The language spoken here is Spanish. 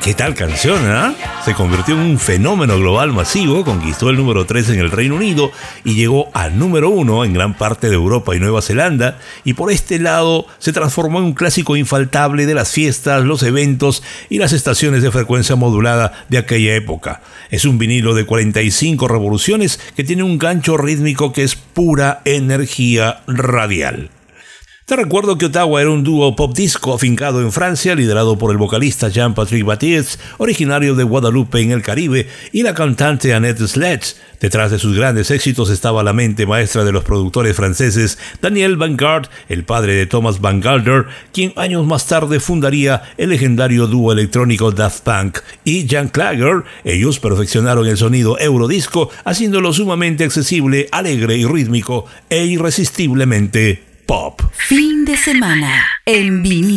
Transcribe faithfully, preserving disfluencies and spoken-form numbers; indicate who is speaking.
Speaker 1: ¿Qué tal canción, eh? Se convirtió en un fenómeno global masivo, conquistó el número tres en el Reino Unido y llegó al número uno en gran parte de Europa y Nueva Zelanda, y por este lado se transformó en un clásico infaltable de las fiestas, los eventos y las estaciones de frecuencia modulada de aquella época. Es un vinilo de cuarenta y cinco revoluciones que tiene un gancho rítmico que es pura energía radial. Te recuerdo que Ottawa era un dúo pop disco afincado en Francia, liderado por el vocalista Jean-Patrick Baptiste, originario de Guadalupe en el Caribe, y la cantante Annette Sledge. Detrás de sus grandes éxitos estaba la mente maestra de los productores franceses Daniel Vanguard, el padre de Thomas Van Galder, quien años más tarde fundaría el legendario dúo electrónico Daft Punk, y Jan Klager. Ellos perfeccionaron el sonido eurodisco, haciéndolo sumamente accesible, alegre y rítmico, e irresistiblemente pop.
Speaker 2: Fin de semana en vinilo.